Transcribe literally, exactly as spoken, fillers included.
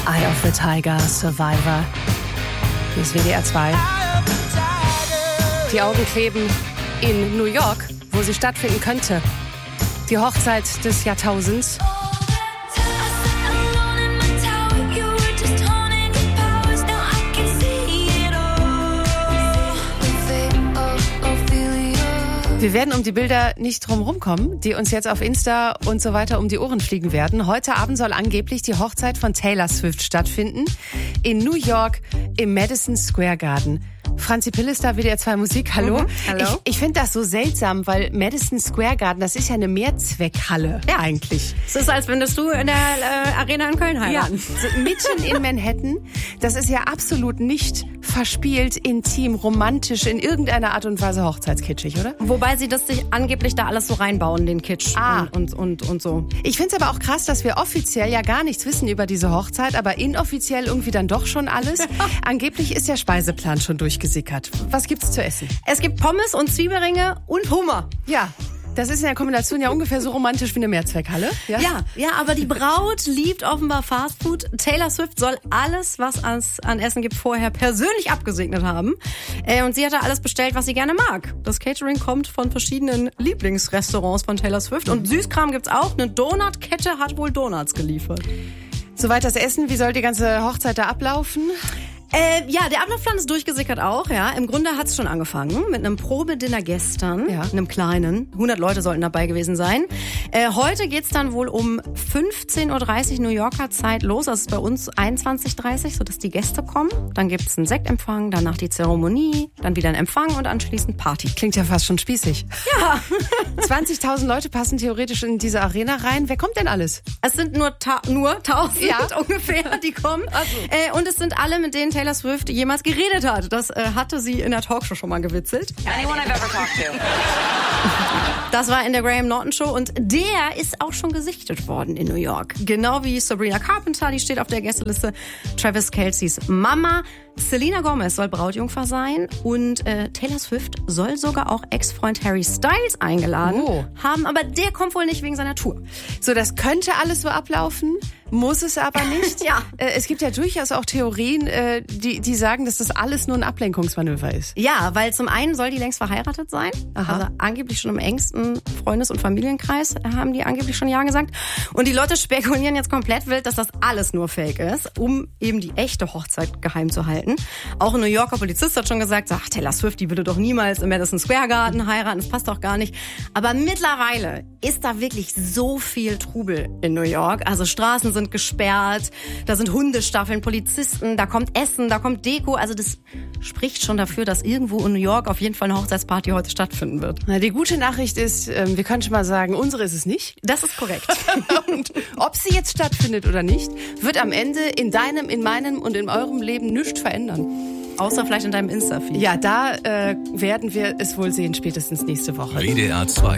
Eye of the Tiger, Survivor. Hier ist W D R zwei. Die Augen kleben in New York, wo sie stattfinden könnte. Die Hochzeit des Jahrtausends. Wir werden um die Bilder nicht drum rumkommen, die uns jetzt auf Insta und so weiter um die Ohren fliegen werden. Heute Abend soll angeblich die Hochzeit von Taylor Swift stattfinden. In New York im Madison Square Garden. Franzi Pill ist da, W D R zwei Musik. Hallo. Mhm, hallo. Ich, ich finde das so seltsam, weil Madison Square Garden, das ist ja eine Mehrzweckhalle. Ja, eigentlich. Es ist, als würdest du in der äh, Arena in Köln heiraten. Ja, so mitten in Manhattan. Das ist ja absolut nicht verspielt, intim, romantisch, in irgendeiner Art und Weise hochzeitskitschig, oder? Wobei sie das sich angeblich da alles so reinbauen, den Kitsch ah. und, und, und, und so. Ich finde es aber auch krass, dass wir offiziell ja gar nichts wissen über diese Hochzeit, aber inoffiziell irgendwie dann doch schon alles. Angeblich ist der Speiseplan schon durchgesickert. Was gibt's zu essen? Es gibt Pommes und Zwiebelringe und Hummer. Ja. Das ist in der Kombination ja ungefähr so romantisch wie eine Mehrzweckhalle. Ja, ja, ja, aber die Braut liebt offenbar Fastfood. Taylor Swift soll alles, was es an Essen gibt, vorher persönlich abgesegnet haben. Äh, und sie hatte alles bestellt, was sie gerne mag. Das Catering kommt von verschiedenen Lieblingsrestaurants von Taylor Swift. Und Süßkram gibt's auch. Eine Donutkette hat wohl Donuts geliefert. Soweit das Essen. Wie soll die ganze Hochzeit da ablaufen? Äh, ja, der Ablaufplan ist durchgesickert auch, ja. Im Grunde hat's schon angefangen mit einem Probedinner gestern, ja. einem kleinen. hundert Leute sollten dabei gewesen sein. Äh, heute geht's dann wohl um fünfzehn Uhr dreißig New Yorker Zeit los. Also ist bei uns einundzwanzig Uhr dreißig, sodass die Gäste kommen. Dann gibt's einen Sektempfang, danach die Zeremonie, dann wieder ein Empfang und anschließend Party. Klingt ja fast schon spießig. Ja. zwanzigtausend Leute passen theoretisch in diese Arena rein. Wer kommt denn alles? Es sind nur, ta- nur tausend ja. ungefähr, die kommen. Also. Äh, und es sind alle, mit denen Taylor Swift jemals geredet hat. Das äh, hatte sie in der Talkshow schon mal gewitzelt. Anyone I've ever talked to. Das war in der Graham Norton Show und der ist auch schon gesichtet worden in New York. Genau wie Sabrina Carpenter, die steht auf der Gästeliste. Travis Kelce's Mama. Selena Gomez soll Brautjungfer sein und äh, Taylor Swift soll sogar auch Ex-Freund Harry Styles eingeladen oh. haben, aber der kommt wohl nicht wegen seiner Tour. So, das könnte alles so ablaufen, muss es aber nicht. Ja. Äh, es gibt ja durchaus auch Theorien, äh, die, die sagen, dass das alles nur ein Ablenkungsmanöver ist. Ja, weil zum einen soll die längst verheiratet sein. Aha. Also angeblich schon im engsten Freundes- und Familienkreis haben die angeblich schon Ja gesagt. Und die Leute spekulieren jetzt komplett wild, dass das alles nur Fake ist, um eben die echte Hochzeit geheim zu halten. Auch ein New Yorker Polizist hat schon gesagt, ach, Taylor Swift, die würde doch niemals im Madison Square Garden heiraten, das passt doch gar nicht. Aber mittlerweile ist da wirklich so viel Trubel in New York. Also Straßen sind gesperrt, da sind Hundestaffeln, Polizisten, da kommt Essen, da kommt Deko. Also das spricht schon dafür, dass irgendwo in New York auf jeden Fall eine Hochzeitsparty heute stattfinden wird. Na, die gute Nachricht ist, ähm, wir können schon mal sagen, unsere ist es nicht. Das ist korrekt. Und ob sie jetzt stattfindet oder nicht, wird am Ende in deinem, in meinem und in eurem Leben nichts verändern. Außer vielleicht in deinem Insta-Feed. Ja, da äh, werden wir es wohl sehen, spätestens nächste Woche. W D R zwei.